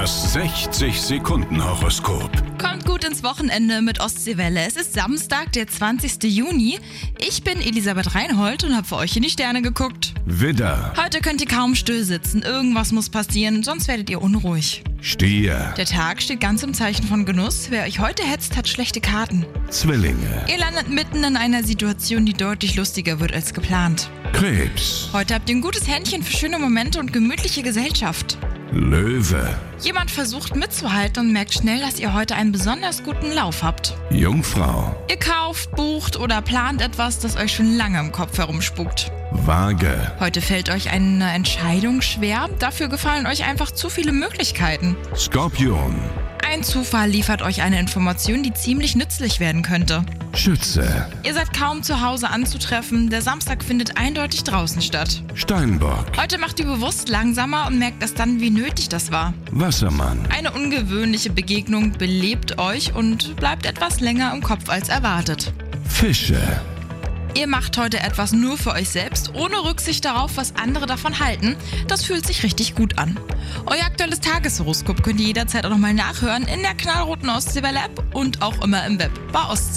Das 60-Sekunden-Horoskop. Kommt gut ins Wochenende mit Ostseewelle. Es ist Samstag, der 20. Juni. Ich bin Elisabeth Reinhold und habe für euch in die Sterne geguckt. Widder, Heute könnt ihr kaum still sitzen. Irgendwas muss passieren, sonst werdet ihr unruhig. Stier, Der Tag steht ganz im Zeichen von Genuss. Wer euch heute hetzt, hat schlechte Karten. Zwillinge, Ihr landet mitten in einer Situation, die deutlich lustiger wird als geplant. Krebs, Heute habt ihr ein gutes Händchen für schöne Momente und gemütliche Gesellschaft. Löwe, Jemand versucht mitzuhalten und merkt schnell, dass ihr heute einen besonders guten Lauf habt. Jungfrau, Ihr kauft, bucht oder plant etwas, das euch schon lange im Kopf herumspukt. Waage, Heute fällt euch eine Entscheidung schwer, dafür gefallen euch einfach zu viele Möglichkeiten. Skorpion, Ein Zufall liefert euch eine Information, die ziemlich nützlich werden könnte. Schütze, Ihr seid kaum zu Hause anzutreffen, der Samstag findet eindeutig draußen statt. Steinbock, Heute macht ihr bewusst langsamer und merkt erst dann, wie nötig das war. Wassermann, Eine ungewöhnliche Begegnung belebt euch und bleibt etwas länger im Kopf als erwartet. Fische, Ihr macht heute etwas nur für euch selbst, ohne Rücksicht darauf, was andere davon halten. Das fühlt sich richtig gut an. Euer aktuelles Tageshoroskop könnt ihr jederzeit auch nochmal nachhören in der knallroten Ostseewelle-App und auch immer im Web bei Ostsee.